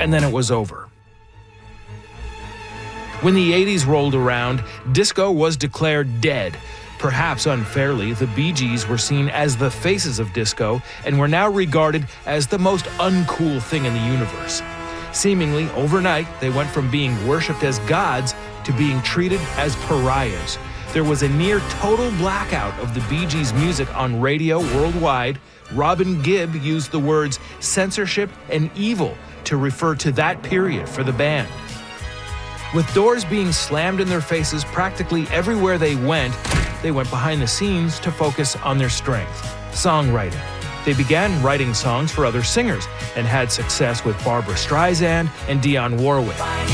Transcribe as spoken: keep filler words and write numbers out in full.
and then it was over. When the eighties rolled around, disco was declared dead. Perhaps unfairly, the Bee Gees were seen as the faces of disco and were now regarded as the most uncool thing in the universe. Seemingly, overnight, they went from being worshipped as gods to being treated as pariahs. There was a near total blackout of the Bee Gees' music on radio worldwide. Robin Gibb used the words censorship and evil to refer to that period for the band. With doors being slammed in their faces practically everywhere they went, they went behind the scenes to focus on their strength, songwriting. They began writing songs for other singers and had success with Barbra Streisand and Dionne Warwick.